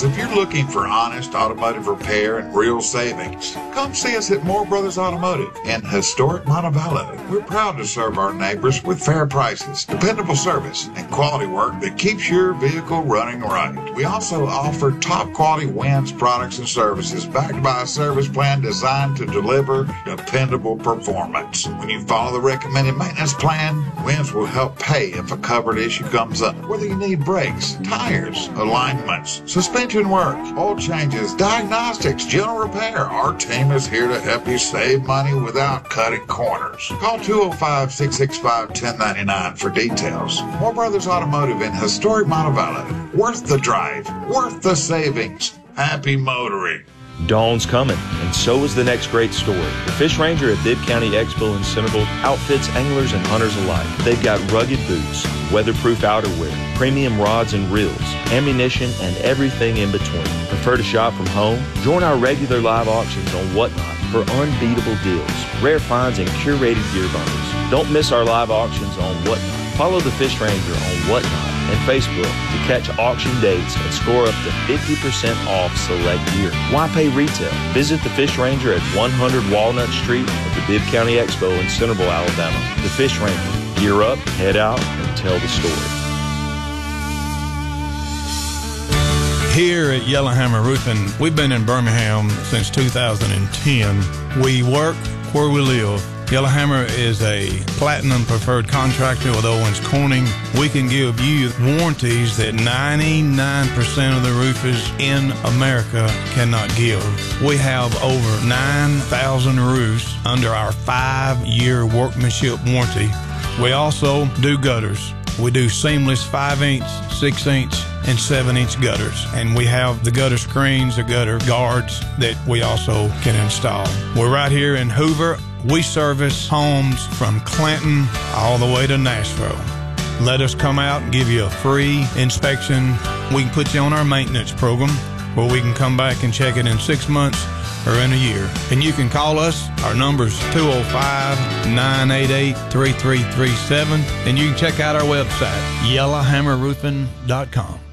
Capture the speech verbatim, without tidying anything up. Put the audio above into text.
Because if you're looking for honest automotive repair and real savings, come see us at Moore Brothers Automotive in historic Montevallo. We're proud to serve our neighbors with fair prices, dependable service, and quality work that keeps your vehicle running right. We also offer top quality Wins products and services backed by a service plan designed to deliver dependable performance. When you follow the recommended maintenance plan, Wins will help pay if a covered issue comes up. Whether you need brakes, tires, alignments, suspension work, oil changes, diagnostics, general repair, our team is here to help you save money without cutting corners. Call two oh five, six six five, one oh nine nine for details. Moore Brothers Automotive in historic Montevallo. Worth the drive, worth the savings. Happy motoring. Dawn's coming, and so is the next great story. The Fish Ranger at Bibb County Expo in Centerville outfits anglers and hunters alike. They've got rugged boots, weatherproof outerwear, premium rods and reels, ammunition, and everything in between. Prefer to shop from home? Join our regular live auctions on Whatnot for unbeatable deals, rare finds, and curated gear bundles. Don't miss our live auctions on Whatnot. Follow the Fish Ranger on Whatnot and Facebook to catch auction dates and score up to fifty percent off select gear. Why pay retail? Visit the Fish Ranger at one hundred Walnut Street at the Bibb County Expo in Centerville, Alabama. The Fish Ranger. Gear up, head out, and tell the story. Here at Yellowhammer Roofing, we've been in Birmingham since two thousand ten. We work where we live. Yellowhammer is a platinum preferred contractor with Owens Corning. We can give you warranties that ninety-nine percent of the roofers in America cannot give. We have over nine thousand roofs under our five-year workmanship warranty. We also do gutters. We do seamless five inch, six inch, and seven inch gutters. And we have the gutter screens, the gutter guards that we also can install. We're right here in Hoover. We service homes from Clinton all the way to Nashville. Let us come out and give you a free inspection. We can put you on our maintenance program where we can come back and check it in six months or in a year. And you can call us. Our number's two oh five, nine eight eight, three three three seven. And you can check out our website, yellowhammer roofing dot com.